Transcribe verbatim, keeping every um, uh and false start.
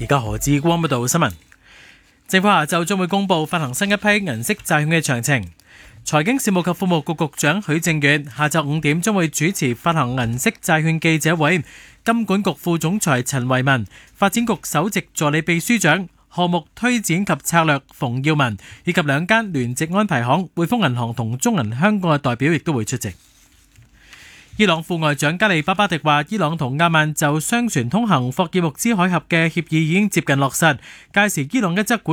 家何志光報道新聞。政府下晝將會公布發行新一批銀色債券嘅詳情。財經事務及庫務局局長許正宇下晝五點將會主持發行銀色債券記者會。金管局副總裁陳維文、發展局首席助理秘書長、項目推展及策略馮耀文以及兩間聯席安排行匯豐銀行同中銀香港嘅代表亦都會出席。伊朗副外長加利巴巴迪話，伊朗同阿曼就商船通行霍爾木茲海峽嘅協議已經接近落實，屆時伊朗一則管